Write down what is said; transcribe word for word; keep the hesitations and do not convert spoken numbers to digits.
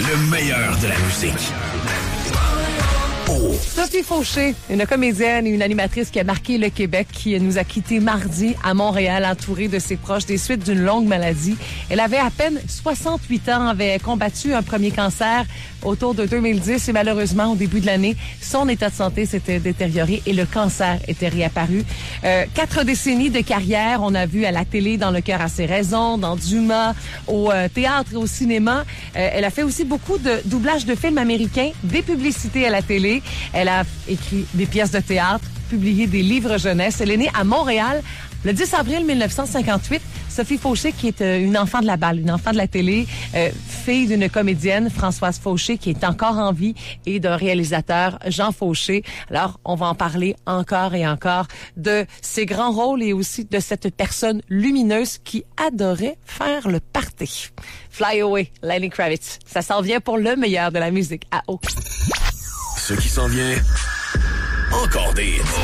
Le meilleur de la musique. Oh. Sophie Fauché, une comédienne et une animatrice qui a marqué le Québec, qui nous a quittés mardi à Montréal, entourée de ses proches des suites d'une longue maladie. Elle avait à peine soixante-huit ans, avait combattu un premier cancer autour de deux mille dix et malheureusement, au début de l'année, son état de santé s'était détérioré et le cancer était réapparu. Euh, quatre décennies de carrière, on a vu à la télé, dans Le cœur à ses raisons, dans Dumas, au euh, théâtre et au cinéma. Euh, elle a fait aussi beaucoup de doublage de films américains, des publicités à la télé. Elle a écrit des pièces de théâtre, publié des livres jeunesse. Elle est née à Montréal le dix avril mille neuf cent cinquante-huit. Sophie Fauché, qui est euh, une enfant de la balle, une enfant de la télé, euh, fille d'une comédienne, Françoise Fauché, qui est encore en vie, et d'un réalisateur, Jean Fauché. Alors, on va en parler encore et encore de ses grands rôles et aussi de cette personne lumineuse qui adorait faire le party. Fly Away, Lenny Kravitz. Ça s'en vient pour le meilleur de la musique à eau. Ce qui s'en vient, encore des hits.